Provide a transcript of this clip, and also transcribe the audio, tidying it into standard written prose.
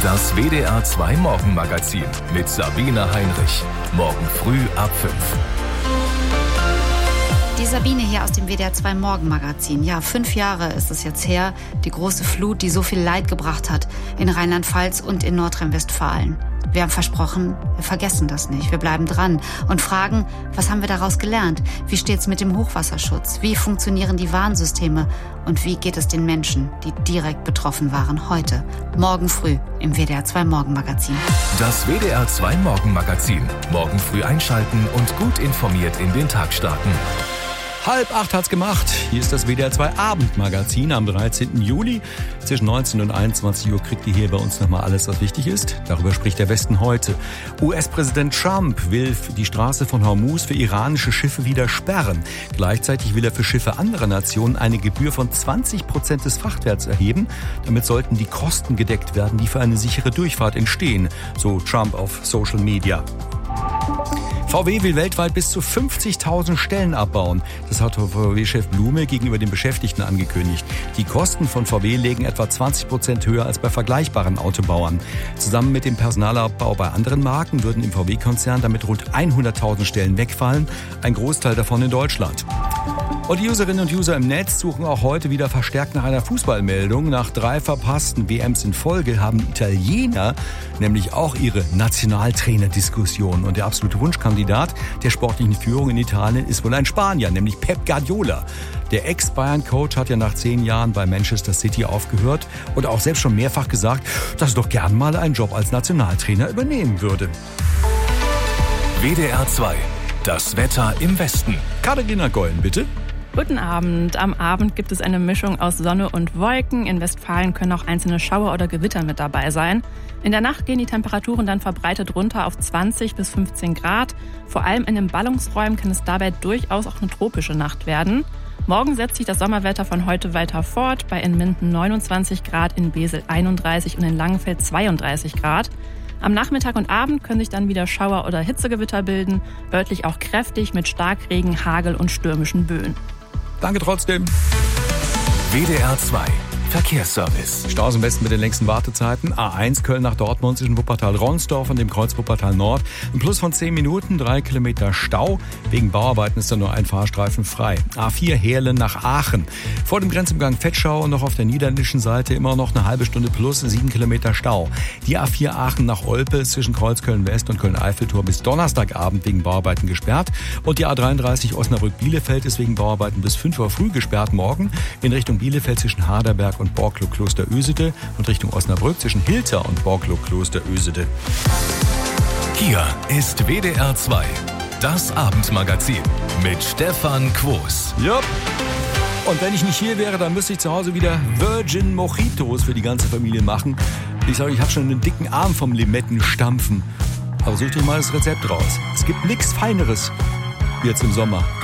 Das WDR 2 Morgenmagazin mit Sabine Heinrich. Morgen früh ab 5. Die Sabine hier aus dem WDR 2 Morgenmagazin. Ja, 5 Jahre ist es jetzt her, die große Flut, die so viel Leid gebracht hat in Rheinland-Pfalz und in Nordrhein-Westfalen. Wir haben versprochen, wir vergessen das nicht. Wir bleiben dran und fragen, was haben wir daraus gelernt? Wie steht's mit dem Hochwasserschutz? Wie funktionieren die Warnsysteme? Und wie geht es den Menschen, die direkt betroffen waren, heute, morgen früh im WDR 2 Morgenmagazin? Das WDR 2 Morgenmagazin. Morgen früh einschalten und gut informiert in den Tag starten. 7:30 hat's gemacht. Hier ist das WDR 2 Abendmagazin am 13. Juli. Zwischen 19 und 21 Uhr kriegt ihr hier bei uns nochmal alles, was wichtig ist. Darüber spricht der Westen heute. US-Präsident Trump will die Straße von Hormuz für iranische Schiffe wieder sperren. Gleichzeitig will er für Schiffe anderer Nationen eine Gebühr von 20% des Frachtwerts erheben. Damit sollten die Kosten gedeckt werden, die für eine sichere Durchfahrt entstehen, so Trump auf Social Media. VW will weltweit bis zu 50.000 Stellen abbauen. Das hat VW-Chef Blume gegenüber den Beschäftigten angekündigt. Die Kosten von VW liegen etwa 20% höher als bei vergleichbaren Autobauern. Zusammen mit dem Personalabbau bei anderen Marken würden im VW-Konzern damit rund 100.000 Stellen wegfallen, ein Großteil davon in Deutschland. Und die Userinnen und User im Netz suchen auch heute wieder verstärkt nach einer Fußballmeldung. Nach 3 verpassten WMs in Folge haben die Italiener nämlich auch ihre Nationaltrainer-Diskussion. Und der absolute Wunschkandidat der sportlichen Führung in Italien ist wohl ein Spanier, nämlich Pep Guardiola. Der Ex-Bayern-Coach hat ja nach 10 Jahren bei Manchester City aufgehört und auch selbst schon mehrfach gesagt, dass er doch gern mal einen Job als Nationaltrainer übernehmen würde. WDR 2. Das Wetter im Westen. Katharina Gollen, bitte. Guten Abend. Am Abend gibt es eine Mischung aus Sonne und Wolken. In Westfalen können auch einzelne Schauer oder Gewitter mit dabei sein. In der Nacht gehen die Temperaturen dann verbreitet runter auf 20 bis 15 Grad. Vor allem in den Ballungsräumen kann es dabei durchaus auch eine tropische Nacht werden. Morgen setzt sich das Sommerwetter von heute weiter fort. Bei in Minden 29 Grad, in Wesel 31 und in Langenfeld 32 Grad. Am Nachmittag und Abend können sich dann wieder Schauer oder Hitzegewitter bilden. Örtlich auch kräftig mit Starkregen, Hagel und stürmischen Böen. Danke trotzdem. WDR 2 Verkehrsservice. Staus im Westen mit den längsten Wartezeiten. A1 Köln nach Dortmund zwischen Wuppertal-Ronsdorf und dem Kreuz Wuppertal-Nord. Ein Plus von 10 Minuten, 3 Kilometer Stau. Wegen Bauarbeiten ist da nur ein Fahrstreifen frei. A4 Heerlen nach Aachen. Vor dem Grenzumgang Vetschau und noch auf der niederländischen Seite immer noch eine halbe Stunde plus, 7 Kilometer Stau. Die A4 Aachen nach Olpe zwischen Kreuz Köln-West und Köln-Eiffeltor bis Donnerstagabend wegen Bauarbeiten gesperrt. Und die A33 Osnabrück-Bielefeld ist wegen Bauarbeiten bis 5 Uhr früh gesperrt. Morgen in Richtung Bielefeld zwischen Harderberg und Borklow-Kloster-Ösede und Richtung Osnabrück zwischen Hilter und Borklow-Kloster-Ösede. Hier ist WDR 2, das Abendmagazin mit Stefan Quos. Ja. Und wenn ich nicht hier wäre, dann müsste ich zu Hause wieder Virgin Mojitos für die ganze Familie machen. Ich sage, ich habe schon einen dicken Arm vom Limettenstampfen. Aber such dir mal das Rezept raus. Es gibt nichts Feineres wie jetzt im Sommer.